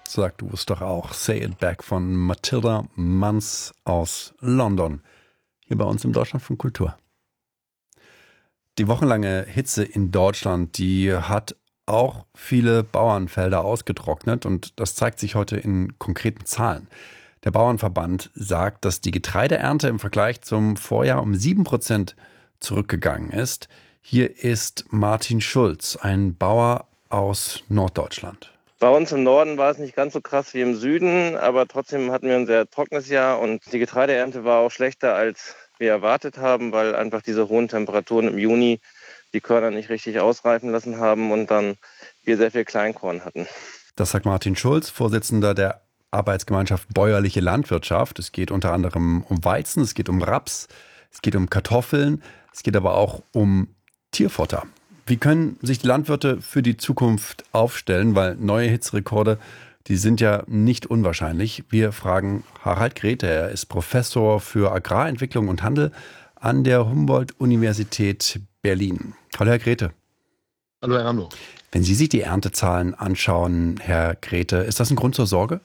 Sag du es doch auch. Say It Back von Matilda Manns aus London. Hier bei uns im Deutschlandfunk Kultur. Die wochenlange Hitze in Deutschland, die hat auch viele Bauernfelder ausgetrocknet und das zeigt sich heute in konkreten Zahlen. Der Bauernverband sagt, dass die Getreideernte im Vergleich zum Vorjahr um 7% zurückgegangen ist. Hier ist Martin Schulz, ein Bauer aus Norddeutschland. Bei uns im Norden war es nicht ganz so krass wie im Süden, aber trotzdem hatten wir ein sehr trockenes Jahr und die Getreideernte war auch schlechter, als wir erwartet haben, weil einfach diese hohen Temperaturen im Juni die Körner nicht richtig ausreifen lassen haben und dann wir sehr viel Kleinkorn hatten. Das sagt Martin Schulz, Vorsitzender der Arbeitsgemeinschaft Bäuerliche Landwirtschaft. Es geht unter anderem um Weizen, es geht um Raps, es geht um Kartoffeln, es geht aber auch um Tierfutter. Wie können sich die Landwirte für die Zukunft aufstellen? Weil neue Hitzerekorde, die sind ja nicht unwahrscheinlich. Wir fragen Harald Grete. Er ist Professor für Agrarentwicklung und Handel an der Humboldt-Universität Berlin. Hallo, Herr Grete. Hallo, Herr Ramlo. Wenn Sie sich die Erntezahlen anschauen, Herr Grete, ist das ein Grund zur Sorge?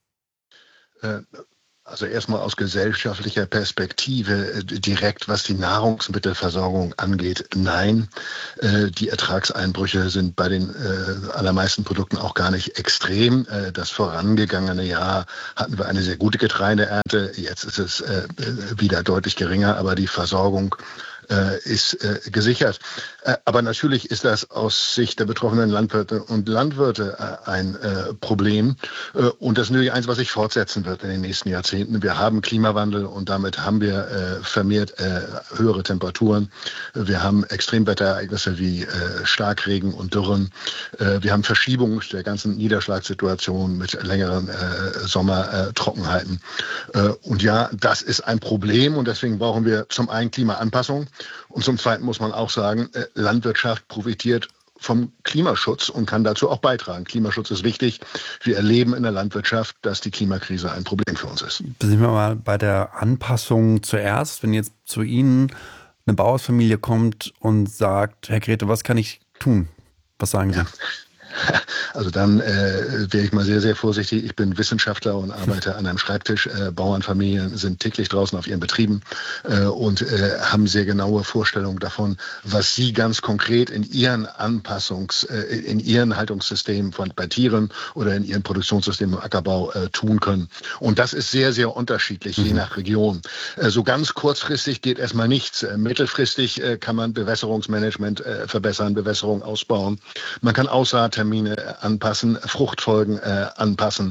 Also erstmal aus gesellschaftlicher Perspektive direkt, was die Nahrungsmittelversorgung angeht, nein. Die Ertragseinbrüche sind bei den allermeisten Produkten auch gar nicht extrem. Das vorangegangene Jahr hatten wir eine sehr gute Getreideernte. Jetzt ist es wieder deutlich geringer, aber die Versorgung ist gesichert. Aber natürlich ist das aus Sicht der betroffenen Landwirte und Landwirte ein Problem. Und das ist natürlich eins, was sich fortsetzen wird in den nächsten Jahrzehnten. Wir haben Klimawandel und damit haben wir vermehrt höhere Temperaturen. Wir haben Extremwetterereignisse wie Starkregen und Dürren. Wir haben Verschiebungen der ganzen Niederschlagssituation mit längeren Sommertrockenheiten. Und ja, das ist ein Problem und deswegen brauchen wir zum einen Klimaanpassung. Und zum Zweiten muss man auch sagen, Landwirtschaft profitiert vom Klimaschutz und kann dazu auch beitragen. Klimaschutz ist wichtig. Wir erleben in der Landwirtschaft, dass die Klimakrise ein Problem für uns ist. Sind wir mal bei der Anpassung zuerst. Wenn jetzt zu Ihnen eine Bauersfamilie kommt und sagt, Herr Grete, was kann ich tun? Was sagen Sie? Ja. Also dann wäre ich mal sehr, sehr vorsichtig. Ich bin Wissenschaftler und arbeite an einem Schreibtisch. Bauernfamilien sind täglich draußen auf ihren Betrieben und haben sehr genaue Vorstellungen davon, was sie ganz konkret in ihren in ihren Haltungssystemen bei Tieren oder in ihren Produktionssystemen im Ackerbau tun können. Und das ist sehr, sehr unterschiedlich, je nach Region. So ganz kurzfristig geht erstmal nichts. Mittelfristig kann man Bewässerungsmanagement verbessern, Bewässerung ausbauen. Man kann Aussaattermine anpassen, Fruchtfolgen anpassen.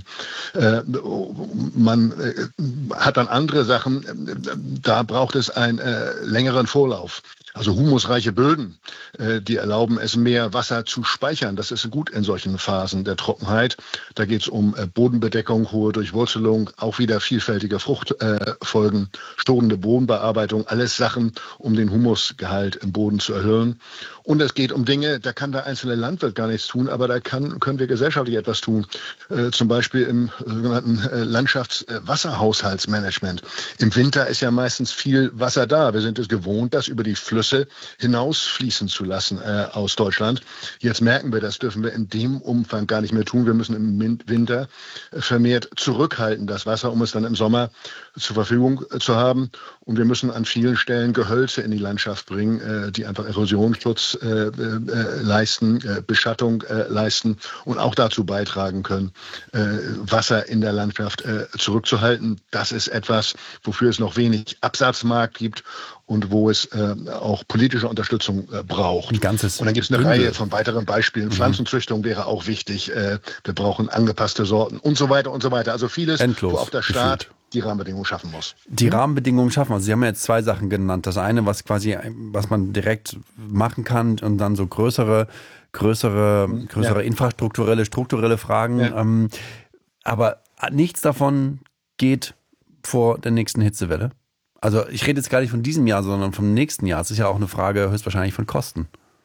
Man hat dann andere Sachen, da braucht es einen längeren Vorlauf. Also humusreiche Böden, die erlauben es, mehr Wasser zu speichern. Das ist gut in solchen Phasen der Trockenheit. Da geht es um Bodenbedeckung, hohe Durchwurzelung, auch wieder vielfältige Fruchtfolgen, stodende Bodenbearbeitung, alles Sachen, um den Humusgehalt im Boden zu erhöhen. Und es geht um Dinge, da kann der einzelne Landwirt gar nichts tun, aber da können wir gesellschaftlich etwas tun. Zum Beispiel im sogenannten Landschaftswasserhaushaltsmanagement. Im Winter ist ja meistens viel Wasser da. Wir sind es gewohnt, das über die Flüsse hinausfließen zu lassen aus Deutschland. Jetzt merken wir, das dürfen wir in dem Umfang gar nicht mehr tun. Wir müssen im Winter vermehrt zurückhalten, das Wasser, um es dann im Sommer zur Verfügung zu haben. Und wir müssen an vielen Stellen Gehölze in die Landschaft bringen, die einfach Erosionsschutz leisten, Beschattung leisten und auch dazu beitragen können, Wasser in der Landschaft zurückzuhalten. Das ist etwas, wofür es noch wenig Absatzmarkt gibt und wo es auch politische Unterstützung braucht. Und dann gibt es eine Reihe von weiteren Beispielen. Pflanzenzüchtung wäre auch wichtig. Wir brauchen angepasste Sorten und so weiter und so weiter. Also vieles, wo auch der Staat die Rahmenbedingungen schaffen muss. Die Rahmenbedingungen schaffen. Also Sie haben ja jetzt zwei Sachen genannt. Das eine, was man direkt machen kann und dann so größere infrastrukturelle, strukturelle Fragen. Ja. Aber nichts davon geht vor der nächsten Hitzewelle. Also ich rede jetzt gar nicht von diesem Jahr, sondern vom nächsten Jahr. Es ist ja auch eine Frage höchstwahrscheinlich von Kosten.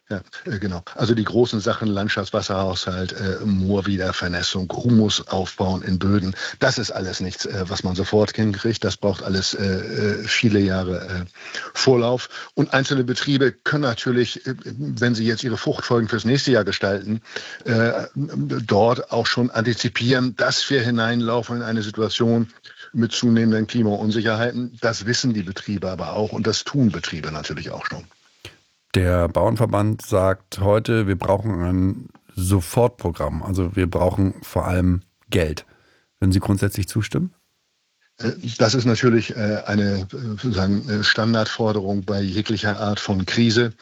Ja, genau. Also die großen Sachen, Landschaftswasserhaushalt, Moorwiedervernässung, Humus aufbauen in Böden, das ist alles nichts, was man sofort hinkriegt. Das braucht alles viele Jahre Vorlauf. Und einzelne Betriebe können natürlich, wenn sie jetzt ihre Fruchtfolgen fürs nächste Jahr gestalten, dort auch schon antizipieren, dass wir hineinlaufen in eine Situation mit zunehmenden Klimaunsicherheiten. Das wissen die Betriebe aber auch und das tun Betriebe natürlich auch schon. Der Bauernverband sagt heute, wir brauchen ein Sofortprogramm. Also wir brauchen vor allem Geld. Würden Sie grundsätzlich zustimmen? Das ist natürlich eine sozusagen Standardforderung bei jeglicher Art von Krise.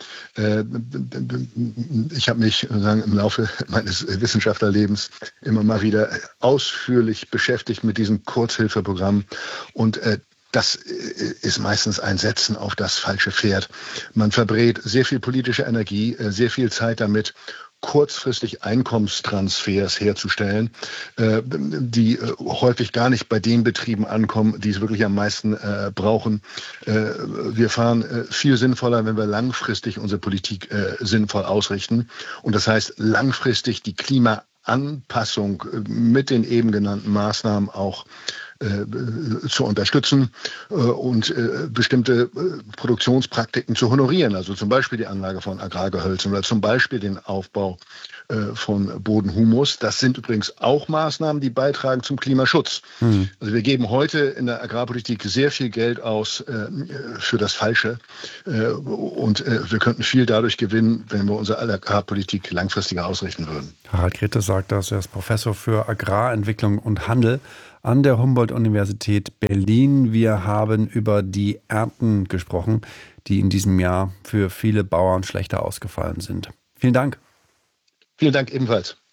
Ich habe mich sozusagen im Laufe meines Wissenschaftlerlebens immer mal wieder ausführlich beschäftigt mit diesem Kurzhilfeprogramm und das ist meistens ein Setzen auf das falsche Pferd. Man verbrät sehr viel politische Energie, sehr viel Zeit damit, kurzfristig Einkommenstransfers herzustellen, die häufig gar nicht bei den Betrieben ankommen, die es wirklich am meisten brauchen. Wir fahren viel sinnvoller, wenn wir langfristig unsere Politik sinnvoll ausrichten. Und das heißt, langfristig die Klimaanpassung mit den eben genannten Maßnahmen auch zu unterstützen und bestimmte Produktionspraktiken zu honorieren. Also zum Beispiel die Anlage von Agrargehölzen oder zum Beispiel den Aufbau von Bodenhumus. Das sind übrigens auch Maßnahmen, die beitragen zum Klimaschutz. Also wir geben heute in der Agrarpolitik sehr viel Geld aus für das Falsche und wir könnten viel dadurch gewinnen, wenn wir unsere Agrarpolitik langfristiger ausrichten würden. Harald Grete sagt das, er ist Professor für Agrarentwicklung und Handel an der Humboldt-Universität Berlin. Wir haben über die Ernten gesprochen, die in diesem Jahr für viele Bauern schlechter ausgefallen sind. Vielen Dank. Vielen Dank ebenfalls.